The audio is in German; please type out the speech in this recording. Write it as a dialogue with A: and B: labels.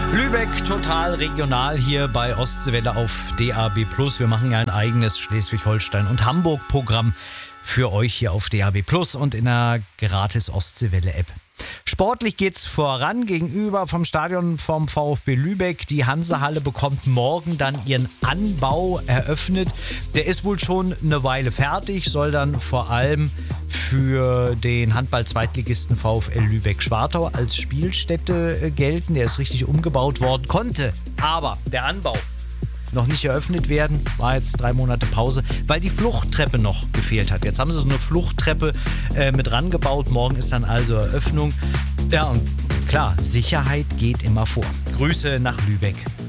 A: Lübeck total regional hier bei Ostseewelle auf DAB+. Wir machen ja ein eigenes Schleswig-Holstein- und Hamburg-Programm für euch hier auf DAB+ und in der gratis Ostseewelle-App. Sportlich geht's voran gegenüber vom Stadion vom VfB Lübeck. Die Hansehalle bekommt morgen dann ihren Anbau eröffnet. Der ist wohl schon eine Weile fertig, soll dann vor allem für den Handball-Zweitligisten VfL Lübeck-Schwartau als Spielstätte gelten. Der ist richtig umgebaut worden, konnte aber der Anbau noch nicht eröffnet werden, war jetzt 3 Monate Pause, weil die Fluchttreppe noch gefehlt hat. Jetzt haben sie so eine Fluchttreppe mit rangebaut, morgen ist dann also Eröffnung. Ja, und klar, Sicherheit geht immer vor. Grüße nach Lübeck.